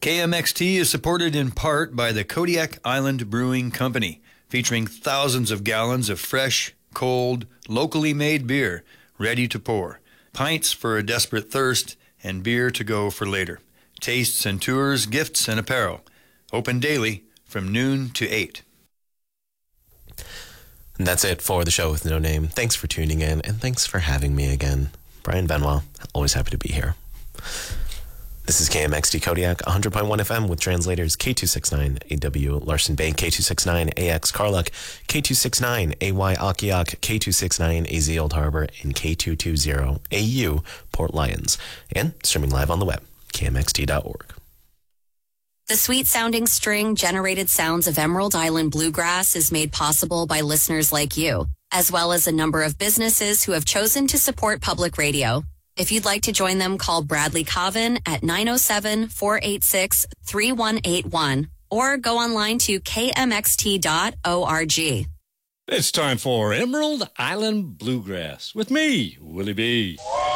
KMXT is supported in part by the Kodiak Island Brewing Company, featuring thousands of gallons of fresh, cold, locally made beer, ready to pour. Pints for a desperate thirst, and beer to go for later. Tastes and tours, gifts and apparel. Open daily from noon to 8. And that's it for the show with no name. Thanks for tuning in, and thanks for having me again. Brian Benoit, always happy to be here. This is KMXT Kodiak, 100.1 FM with translators K269 AW Larson Bay, K269 AX Carluck, K269 AY Akiak, K269 AZ Old Harbor, and K220 AU Port Lions. And streaming live on the web, kmxt.org. The sweet-sounding string-generated sounds of Emerald Island Bluegrass is made possible by listeners like you, as well as a number of businesses who have chosen to support public radio. If you'd like to join them, call Bradley Coven at 907-486-3181 or go online to kmxt.org. It's time for Emerald Island Bluegrass with me, Willie B.